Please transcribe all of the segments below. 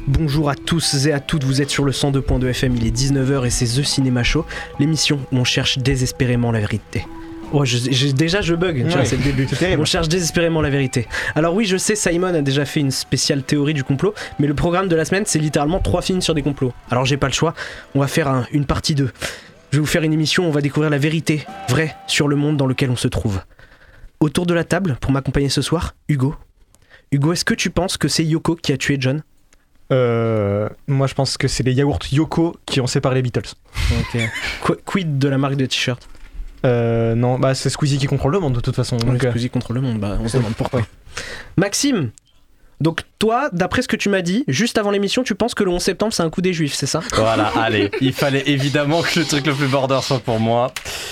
Bonjour à tous et à toutes, vous êtes sur le 102.2 FM, il est 19h et c'est The Cinema Show, l'émission où on cherche désespérément la vérité. Oh, je bug, ouais, c'est le début. On cherche désespérément la vérité. Alors oui, je sais, Simon a déjà fait une spéciale théorie du complot, mais le programme de la semaine, c'est littéralement 3 films sur des complots. Alors j'ai pas le choix, on va faire une partie 2. Je vais vous faire une émission où on va découvrir la vérité vraie sur le monde dans lequel on se trouve. Autour de la table, pour m'accompagner ce soir, Hugo. Hugo, est-ce que tu penses que c'est Yoko qui a tué John ? Moi je pense que c'est les yaourts Yoko qui ont séparé les Beatles. Ok. Quid de la marque de t-shirt ? Non, bah c'est Squeezie qui contrôle le monde de toute façon. Donc, Squeezie contrôle le monde, bah on se demande pourquoi. Maxime, donc toi, d'après ce que tu m'as dit, juste avant l'émission, tu penses que le 11 septembre c'est un coup des juifs, c'est ça ? Voilà, allez, il fallait évidemment que le truc le plus border soit pour moi.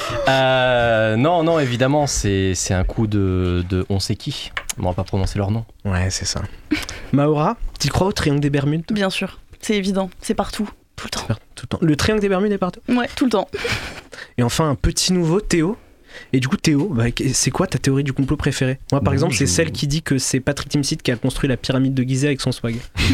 Non, évidemment, c'est un coup de on sait qui. On va pas prononcer leur nom. Ouais, c'est ça. Maora, t'y crois au triangle des Bermudes ? Bien sûr, c'est évident, c'est partout, tout le temps. Tout le temps. Le triangle des Bermudes est partout ? Ouais, tout le temps. Et enfin, un petit nouveau, Théo. Et du coup, Théo, c'est quoi ta théorie du complot préférée ? Moi, par exemple, c'est celle qui dit que c'est Patrick Timsit qui a construit la pyramide de Gizeh avec son swag.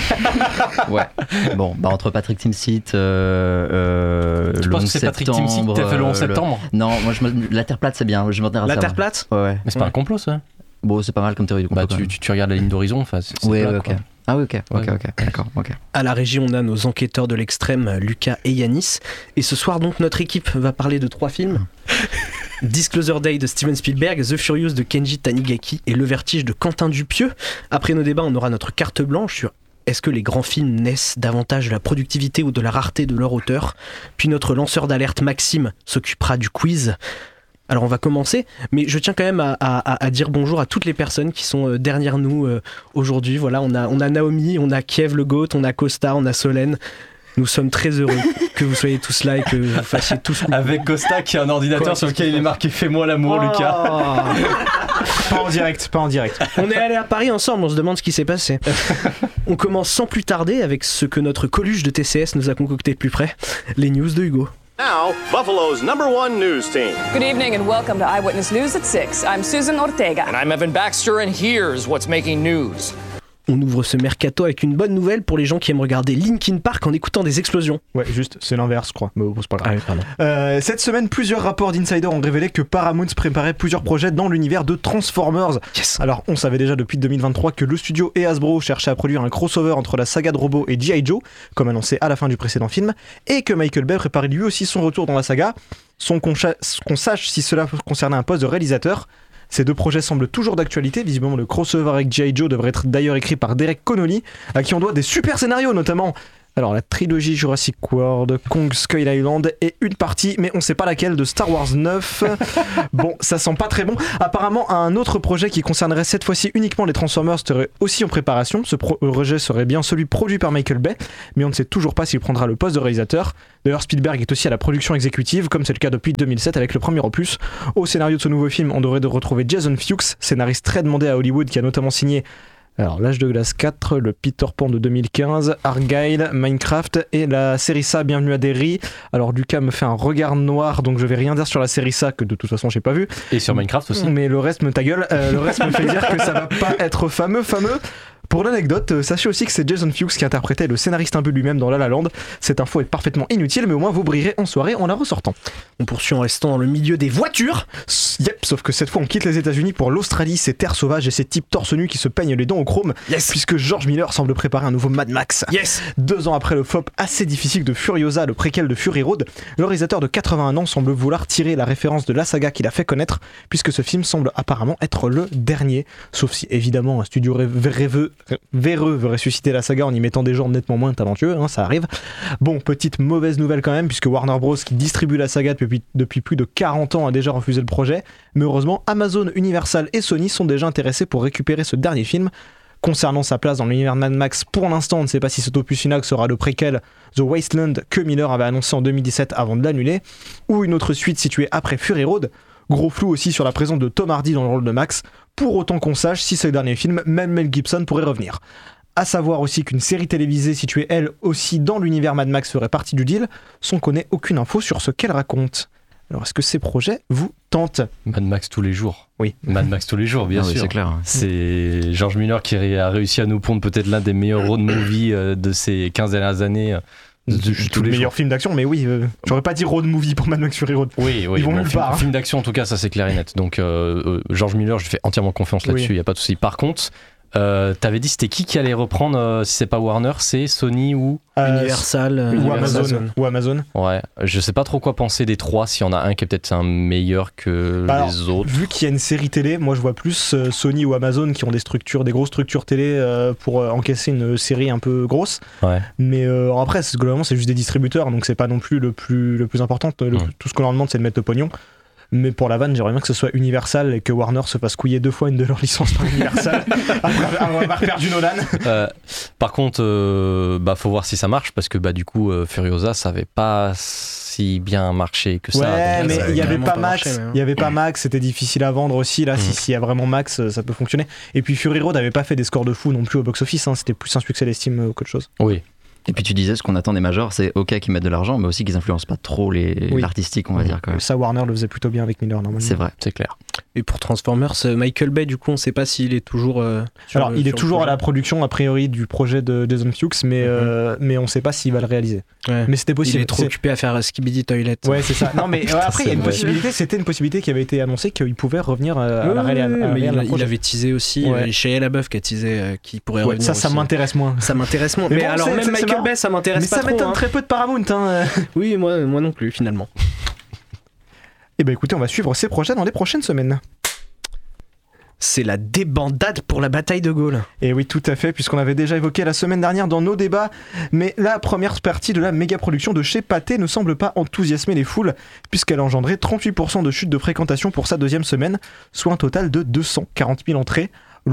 Ouais. Bon, bah entre Patrick Timsit, Tu penses que c'est Patrick Timsit qui a fait le 11 septembre ? Non, moi la Terre plate c'est bien. La Terre plate ? Ouais. Mais c'est pas un complot ça ? Bon, c'est pas mal comme théorie du complot. Bah tu regardes la ligne d'horizon, enfin c'est ouais, plat, ok. quoi. Ah oui, ok, d'accord, ok. À la régie, on a nos enquêteurs de l'extrême, Lucas et Yanis. Et ce soir, donc, notre équipe va parler de 3 films. Disclosure Day de Steven Spielberg, The Furious de Kenji Tanigaki et Le Vertige de Quentin Dupieux. Après nos débats, on aura notre carte blanche sur est-ce que les grands films naissent davantage de la productivité ou de la rareté de leur auteur. Puis notre lanceur d'alerte Maxime s'occupera du quiz. Alors on va commencer, mais je tiens quand même à dire bonjour à toutes les personnes qui sont derrière nous aujourd'hui. Voilà, on a Naomi, on a Kiev le Goat, on a Costa, on a Solène. Nous sommes très heureux que vous soyez tous là et que vous fassiez tous coucou. Avec Costa qui a un ordinateur sur lequel il est marqué Fais-moi l'amour, Lucas. Pas en direct. On est allés à Paris ensemble, on se demande ce qui s'est passé. On commence sans plus tarder avec ce que notre Coluche de TCS nous a concocté de plus près, les news de Hugo. Now, Buffalo's #1 news team. Good evening and welcome to Eyewitness News at 6. I'm Susan Ortega. And I'm Evan Baxter, and here's what's making news. On ouvre ce mercato avec une bonne nouvelle pour les gens qui aiment regarder Linkin Park en écoutant des explosions. Ouais, juste, c'est l'inverse, je crois. Mais bon, c'est pas grave. Ah oui, pardon. Cette semaine, plusieurs rapports d'insiders ont révélé que Paramount préparait plusieurs projets dans l'univers de Transformers. Yes. Alors, on savait déjà depuis 2023 que le studio et Hasbro cherchaient à produire un crossover entre la saga de robots et G.I. Joe, comme annoncé à la fin du précédent film, et que Michael Bay préparait lui aussi son retour dans la saga, sans qu'on sache si cela concernait un poste de réalisateur. Ces 2 projets semblent toujours d'actualité. Visiblement, le crossover avec G.I. Joe devrait être d'ailleurs écrit par Derek Connolly, à qui on doit des super scénarios, notamment alors la trilogie Jurassic World, Kong Skull Island et une partie, mais on sait pas laquelle, de Star Wars 9. Bon, ça sent pas très bon. Apparemment, un autre projet qui concernerait cette fois-ci uniquement les Transformers serait aussi en préparation. Ce projet serait bien celui produit par Michael Bay, mais on ne sait toujours pas s'il prendra le poste de réalisateur. D'ailleurs, Spielberg est aussi à la production exécutive, comme c'est le cas depuis 2007 avec le premier opus. Au scénario de ce nouveau film, on devrait retrouver Jason Fuchs, scénariste très demandé à Hollywood, qui a notamment signé L'Âge de glace 4, le Peter Pan de 2015, Argyle, Minecraft et la série Ça, Bienvenue à Derry. Alors Lucas me fait un regard noir, donc je vais rien dire sur la série Ça, que de toute façon j'ai pas vu. Et sur Minecraft aussi. Mais le reste me fait dire que ça va pas être fameux. Pour l'anecdote, sachez aussi que c'est Jason Fuchs qui interprétait le scénariste un peu lui-même dans La La Land. Cette info est parfaitement inutile, mais au moins vous brillerez en soirée en la ressortant. On poursuit en restant dans le milieu des voitures. Yep, sauf que cette fois on quitte les États-Unis pour l'Australie, ces terres sauvages et ces types torse nu qui se peignent les dents au chrome. Yes. Puisque George Miller semble préparer un nouveau Mad Max. Yes. 2 ans après le flop assez difficile de Furiosa, le préquel de Fury Road, le réalisateur de 81 ans semble vouloir tirer la référence de la saga qu'il a fait connaître, puisque ce film semble apparemment être le dernier. Sauf si évidemment un studio véreux veut ressusciter la saga en y mettant des gens nettement moins talentueux, ça arrive. Bon, petite mauvaise nouvelle quand même, puisque Warner Bros, qui distribue la saga depuis plus de 40 ans, a déjà refusé le projet. Mais heureusement, Amazon, Universal et Sony sont déjà intéressés pour récupérer ce dernier film. Concernant sa place dans l'univers de Mad Max, pour l'instant, on ne sait pas si cet opus final sera le préquel The Wasteland que Miller avait annoncé en 2017 avant de l'annuler, ou une autre suite située après Fury Road. Gros flou aussi sur la présence de Tom Hardy dans le rôle de Max, pour autant qu'on sache si c'est le dernier film, même Mel Gibson pourrait revenir. À savoir aussi qu'une série télévisée située elle aussi dans l'univers Mad Max ferait partie du deal, sans qu'on ait aucune info sur ce qu'elle raconte. Alors, est-ce que ces projets vous tentent ? Mad Max tous les jours. Oui. Mad Max tous les jours, bien Ah oui, sûr. c'est clair. C'est George Miller qui a réussi à nous pondre peut-être l'un des meilleurs road movies de ces 15 dernières années. Tous les meilleurs films d'action, mais oui, j'aurais pas dit road movie pour Mad Max Fury Road. Oui, Ils vont nulle part, hein. Film d'action, en tout cas, ça c'est clair et net. Donc, George Miller, je lui fais entièrement confiance là-dessus, il n'y a pas de souci. Par contre, t'avais dit c'était qui allait reprendre, si c'est pas Warner, c'est Sony ou Universal ou Amazon. Ouais, je sais pas trop quoi penser des trois, s'il y en a un qui est peut-être un meilleur que les autres. Vu qu'il y a une série télé, moi je vois plus Sony ou Amazon qui ont des grosses structures télé pour encaisser une série un peu grosse. Ouais. Mais après, globalement, c'est juste des distributeurs, donc c'est pas non plus le plus important. Tout ce qu'on leur demande, c'est de mettre le pognon. Mais pour la vanne, j'aimerais bien que ce soit Universal et que Warner se fasse couiller 2 fois une de leurs licences par Universal après avoir perdu Nolan. Par contre, faut voir si ça marche parce que du coup, Furiosa, ça avait pas si bien marché que ça. Ouais, donc, mais il y avait pas marché, Max. mais Il y avait pas Max, c'était difficile à vendre aussi. Là, s'il y a vraiment Max, ça peut fonctionner. Et puis Fury Road n'avait pas fait des scores de fou non plus au box-office. Hein. C'était plus un succès d'estime qu'autre chose. Oui. Et puis tu disais, ce qu'on attend des majors, c'est ok qu'ils mettent de l'argent, mais aussi qu'ils influencent pas trop l'artistique, on va dire. Quand même. Ça, Warner le faisait plutôt bien avec Miller, normalement. C'est vrai. C'est clair. Et pour Transformers, Michael Bay, du coup, on sait pas s'il est toujours. Il est toujours à la production, a priori, du projet de Jason Fuchs, mais on sait pas s'il va le réaliser. Ouais. Mais c'était possible. Il est trop occupé à faire Skibidi Toilet. Ouais, c'est ça. Non, mais après, il y a une possibilité. C'était une possibilité qui avait été annoncée qu'il pouvait revenir à la réalisation. Il avait teasé aussi. Shia LaBeouf qui a teasé qu'il pourrait revenir. Ça m'intéresse moins. Ça m'intéresse moins. Mais Mais bon, alors, même Michael Bay, ça m'intéresse pas ça trop. m'étonne très peu de Paramount. Hein. Oui, moi non plus, finalement. Et ben écoutez, on va suivre ces projets dans les prochaines semaines. C'est la débandade pour la bataille de Gaulle. Et oui, tout à fait, puisqu'on avait déjà évoqué la semaine dernière dans nos débats, mais la première partie de la méga production de chez Pathé ne semble pas enthousiasmer les foules, puisqu'elle a engendré 38% de chute de fréquentation pour sa deuxième semaine, soit un total de 240 000 entrées,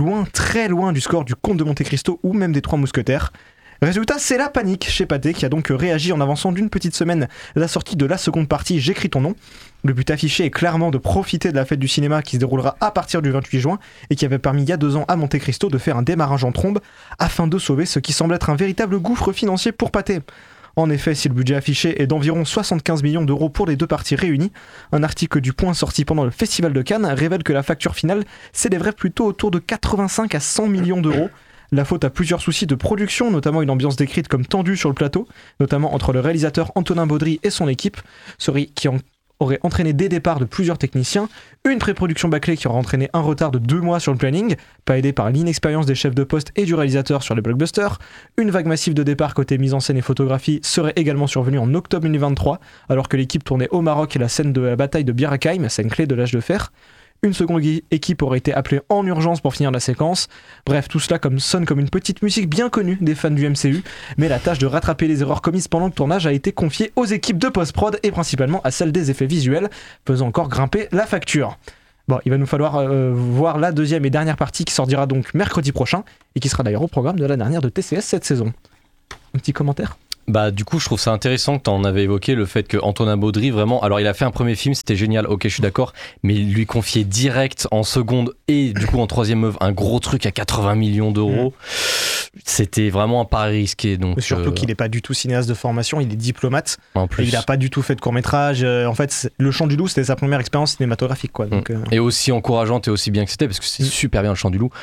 très loin du score du Comte de Monte-Cristo ou même des Trois Mousquetaires. Résultat, c'est la panique chez Pathé qui a donc réagi en avançant d'une petite semaine la sortie de la seconde partie J'écris ton nom. Le but affiché est clairement de profiter de la fête du cinéma qui se déroulera à partir du 28 juin et qui avait permis il y a 2 ans à Monte Cristo de faire un démarrage en trombe afin de sauver ce qui semble être un véritable gouffre financier pour Pathé. En effet, si le budget affiché est d'environ 75 millions d'euros pour les 2 parties réunies, un article du Point sorti pendant le Festival de Cannes révèle que la facture finale s'élèverait plutôt autour de 85 à 100 millions d'euros. La faute à plusieurs soucis de production, notamment une ambiance décrite comme tendue sur le plateau, notamment entre le réalisateur Antonin Baudry et son équipe, qui aurait entraîné des départs de plusieurs techniciens, une pré-production bâclée qui aurait entraîné un retard de 2 mois sur le planning, pas aidé par l'inexpérience des chefs de poste et du réalisateur sur les blockbusters, une vague massive de départs côté mise en scène et photographie serait également survenue en octobre 2023, alors que l'équipe tournait au Maroc et la scène de la bataille de Bir Hakeim, scène clé de l'âge de fer. Une seconde équipe aurait été appelée en urgence pour finir la séquence. Bref, tout cela sonne comme une petite musique bien connue des fans du MCU, mais la tâche de rattraper les erreurs commises pendant le tournage a été confiée aux équipes de post-prod et principalement à celle des effets visuels, faisant encore grimper la facture. Bon, il va nous falloir voir la deuxième et dernière partie qui sortira donc mercredi prochain et qui sera d'ailleurs au programme de la dernière de TCS cette saison. Un petit commentaire ? Du coup, je trouve ça intéressant que tu en avais évoqué le fait que Antonin Baudry, vraiment, alors il a fait un premier film, c'était génial, ok, je suis d'accord, mais lui confier direct en seconde et du coup en troisième œuvre un gros truc à 80 millions d'euros, c'était vraiment un pari risqué. Donc, surtout qu'il n'est pas du tout cinéaste de formation, il est diplomate. En plus. Et il n'a pas du tout fait de court-métrage. En fait, Le Chant du Loup, c'était sa première expérience cinématographique, quoi. Donc, Et aussi encourageante et aussi bien que c'était, parce que c'est super bien Le Chant du Loup.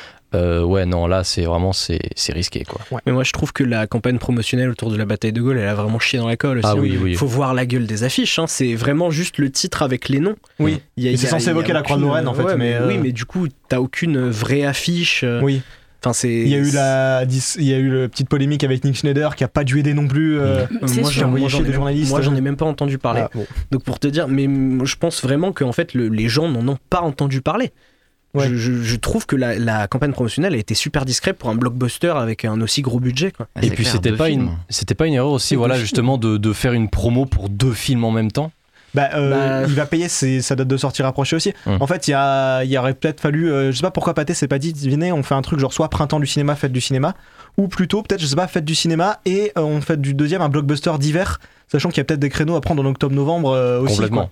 Là c'est vraiment c'est risqué, quoi. Ouais. Mais moi je trouve que la campagne promotionnelle autour de la bataille de Gaulle, elle a vraiment chié dans la colle aussi. Ah oui. Faut voir la gueule des affiches, hein. C'est vraiment juste le titre avec les noms. Oui. C'est censé évoquer la Croix de Lorraine en fait. Ouais, oui, mais du coup t'as aucune vraie affiche. Oui. Enfin, il y a eu la petite polémique avec Nick Schneider qui a pas dû aider non plus. Moi j'en ai même pas entendu parler. Ah, bon. Donc pour te dire, mais je pense vraiment que en fait les gens n'en ont pas entendu parler. Ouais. Je trouve que la campagne promotionnelle a été super discrète pour un blockbuster avec un aussi gros budget, quoi. Et puis c'était pas une erreur aussi, voilà, justement de faire une promo pour 2 films en même temps. Il va payer sa date de sortie rapprochée aussi. En fait, il aurait peut-être fallu, je sais pas pourquoi Pathé s'est pas dit, venez, on fait un truc genre soit printemps du cinéma, fête du cinéma, ou plutôt peut-être, je sais pas, fête du cinéma et on fait du deuxième un blockbuster d'hiver, sachant qu'il y a peut-être des créneaux à prendre en octobre-novembre aussi. Complètement. Quoi.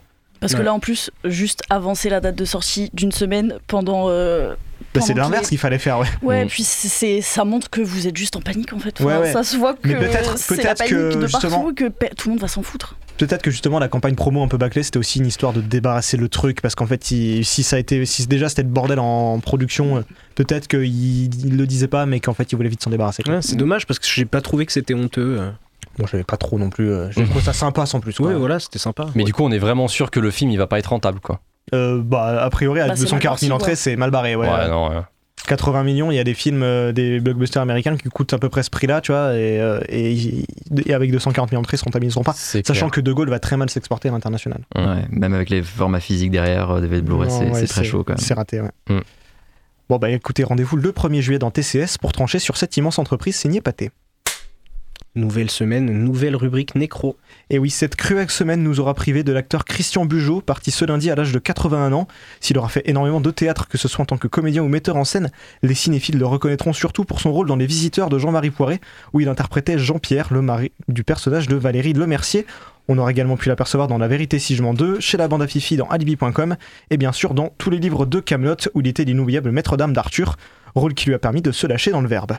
Parce que là, en plus, juste avancer la date de sortie d'une semaine pendant... c'est l'inverse qu'il fallait faire, ouais. Ouais, puis ça montre que vous êtes juste en panique, en fait. Enfin, ouais. Ça se voit que mais peut-être la panique que, de justement, partout, que tout le monde va s'en foutre. Peut-être que justement la campagne promo un peu bâclée, c'était aussi une histoire de débarrasser le truc, parce qu'en fait si déjà c'était le bordel en production, peut-être qu'il le disait pas, mais qu'en fait il voulait vite s'en débarrasser. Ouais, c'est dommage parce que j'ai pas trouvé que c'était honteux. Bon, j'avais pas trop non plus. J'ai trouvé ça sympa sans plus. Ouais, voilà, c'était sympa. Mais du coup, on est vraiment sûr que le film il va pas être rentable, quoi. A priori, à 240 000 entrées, c'est mal barré. Ouais, non, ouais. 80 millions, il y a des films, des blockbusters américains qui coûtent à peu près ce prix-là, tu vois, et avec 240 millions d'entrées, ils se rentabiliseront pas. Sachant que De Gaulle va très mal s'exporter à l'international. Ouais, même avec les formats physiques derrière, DVD Blu-ray, c'est très chaud quand même. C'est raté, ouais. Bon, bah écoutez, rendez-vous le 1er juillet dans TCS pour trancher sur cette immense entreprise signée Pathé. Nouvelle semaine, nouvelle rubrique nécro. Et oui, cette cruelle semaine nous aura privé de l'acteur Christian Bugeaud, parti ce lundi à l'âge de 81 ans. S'il aura fait énormément de théâtre, que ce soit en tant que comédien ou metteur en scène, les cinéphiles le reconnaîtront surtout pour son rôle dans Les Visiteurs de Jean-Marie Poiret, où il interprétait Jean-Pierre, le mari du personnage de Valérie Lemercier. On aura également pu l'apercevoir dans La Vérité si je mens 2, chez la bande à Fifi dans Alibi.com, et bien sûr dans tous les livres de Kaamelott, où il était l'inoubliable maître d'armes d'Arthur, rôle qui lui a permis de se lâcher dans le Verbe.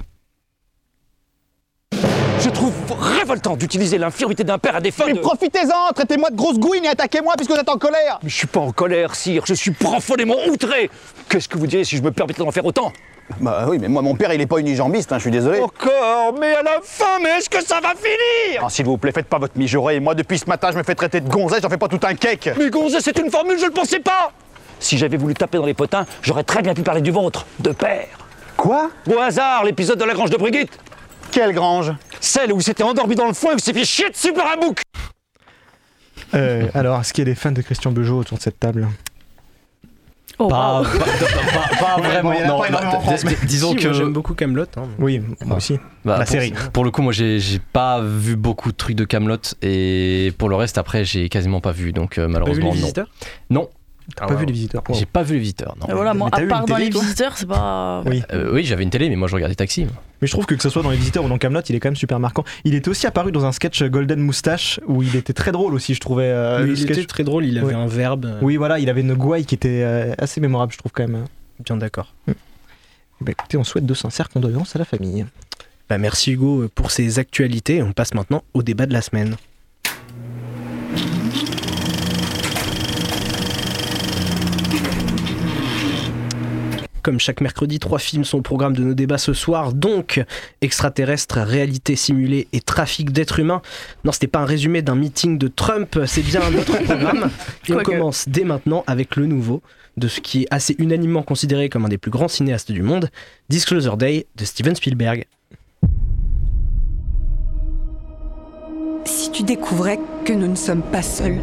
Je trouve révoltant d'utiliser l'infériorité d'un père à des fins Mais profitez-en, traitez-moi de grosse gouine et attaquez-moi puisque vous êtes en colère. Mais je suis pas en colère, sire, je suis profondément outré. Qu'est-ce que vous diriez si je me permettais d'en faire autant? Bah oui, mais moi mon père il est pas unijambiste, je suis désolé. Encore, mais à la fin, mais est-ce que ça va finir? Ah, s'il vous plaît, faites pas votre mijaurée. Moi depuis ce matin je me fais traiter de gonzesse, j'en fais pas tout un cake. Mais gonzesse, c'est une formule, je le pensais pas. Si j'avais voulu taper dans les potins, j'aurais très bien pu parler du vôtre, de père. Quoi? Au hasard, l'épisode de la grange de Brigitte. Quelle grange? Celle où il s'était endormi dans le foin et où il s'est fait chier dessus par un bouc. Alors, est-ce qu'il y a des fans de Christian Bugeaud autour de cette table? Pas vraiment. Non, disons que j'aime beaucoup Kaamelott. Oui, moi aussi. La série. Pour le coup, moi j'ai pas vu beaucoup de trucs de Kaamelott et pour le reste, après, j'ai quasiment pas vu. Donc malheureusement, t'as vu Les Visiteurs? Non. T'as pas vu Les Visiteurs? J'ai pas vu Les Visiteurs, non. Et voilà, moi, à part dans télé, Les toi Visiteurs, c'est pas... Oui, j'avais une télé, mais moi je regardais Taxi. Mais je trouve que ce soit dans Les Visiteurs ou dans Kaamelott, il est quand même super marquant. Il était aussi apparu dans un sketch Golden Moustache où il était très drôle aussi, je trouvais. Il était très drôle, il avait un verbe. Oui, voilà, il avait une gouaille qui était assez mémorable, je trouve quand même. Bien d'accord. Bah écoutez, on souhaite de sincères condoléances à la famille. Bah merci Hugo pour ces actualités. On passe maintenant au débat de la semaine. Comme chaque mercredi, 3 films sont au programme de nos débats ce soir. Donc, extraterrestres, réalité simulée et trafic d'êtres humains. Non, c'était pas un résumé d'un meeting de Trump, c'est bien notre programme. Et on commence dès maintenant avec le nouveau de ce qui est assez unanimement considéré comme un des plus grands cinéastes du monde, Disclosure Day de Steven Spielberg. Si tu découvrais que nous ne sommes pas seuls,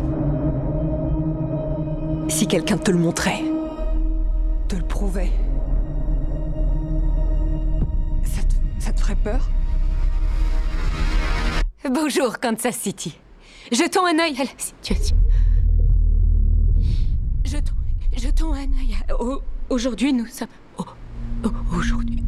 si quelqu'un te le montrait, te le prouvait, ça te ferait peur? Bonjour, Kansas City. Jetons un œil à la situation. Jetons un œil à... Aujourd'hui, nous sommes... Aujourd'hui...